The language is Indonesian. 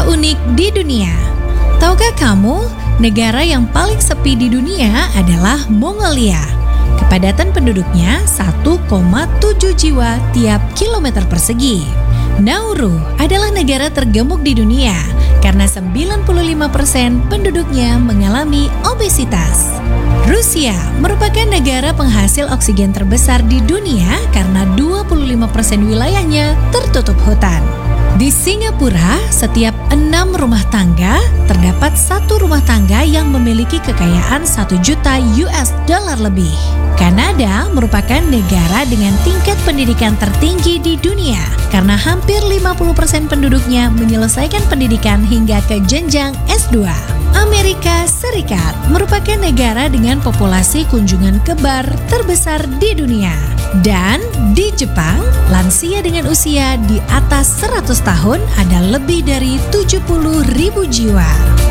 terunik di dunia. Tahukah kamu, negara yang paling sepi di dunia adalah Mongolia. Kepadatan penduduknya 1,7 jiwa tiap kilometer persegi. Nauru adalah negara tergemuk di dunia karena 95% penduduknya mengalami obesitas. Rusia merupakan negara penghasil oksigen terbesar di dunia karena 25% wilayahnya tertutup hutan. Di Singapura, setiap 6 rumah tangga terdapat 1 rumah tangga yang memiliki kekayaan 1 juta US dollar lebih. Kanada merupakan negara dengan tingkat pendidikan tertinggi di dunia karena hampir 50% penduduknya menyelesaikan pendidikan hingga ke jenjang S2. Amerika Serikat merupakan negara dengan populasi kunjungan kebar terbesar di dunia. Dan di Jepang, lansia dengan usia di atas 100 tahun ada lebih dari 70.000 jiwa.